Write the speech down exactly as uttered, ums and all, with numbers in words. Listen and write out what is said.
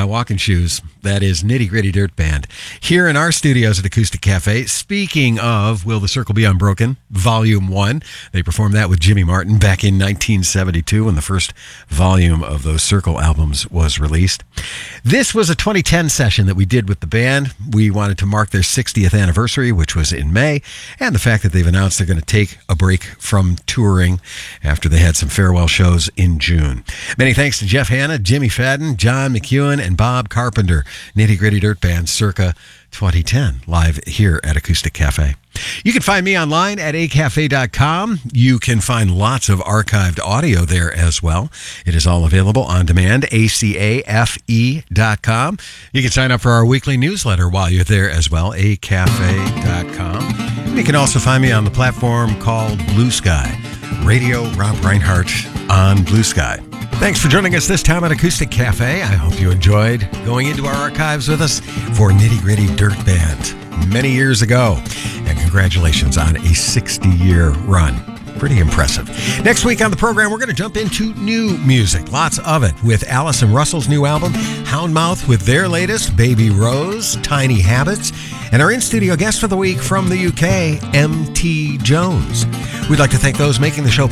my walking shoes. That is Nitty Gritty Dirt Band here in our studios at Acoustic Cafe. Speaking of Will the Circle Be Unbroken, Volume one. They performed that with Jimmy Martin back in nineteen seventy-two when the first volume of those Circle albums was released. This was a twenty ten session that we did with the band. We wanted to mark their sixtieth anniversary, which was in May, and the fact that they've announced they're going to take a break from touring after they had some farewell shows in June. Many thanks to Jeff Hanna, Jimmy Fadden, John McEwen, and Bob Carpenter. Nitty Gritty Dirt Band circa twenty ten, live here at Acoustic Cafe. You can find me online at a cafe dot com. You can find lots of archived audio there as well. It is all available on demand, A C A F E dot com. You can sign up for our weekly newsletter while you're there as well, a cafe dot com. And you can also find me on the platform called Blue Sky. Radio Rob Reinhardt on Blue Sky. Thanks for joining us this time at Acoustic Cafe. I hope you enjoyed going into our archives with us for Nitty Gritty Dirt Band many years ago. And congratulations on a sixty-year run. Pretty impressive. Next week on the program, we're going to jump into new music. Lots of it with Allison Russell's new album, Houndmouth with their latest, Baby Rose, Tiny Habits, and our in-studio guest for the week from the U K, M T Jones. We'd like to thank those making the show